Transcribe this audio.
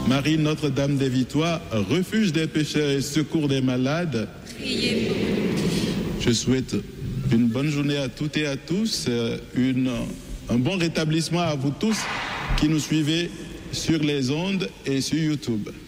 Marie Notre-Dame des Victoires, refuge des pécheurs et secours des malades, priez pour nous. Je souhaite une bonne journée à toutes et à tous, un bon rétablissement à vous tous qui nous suivez sur les ondes et sur YouTube.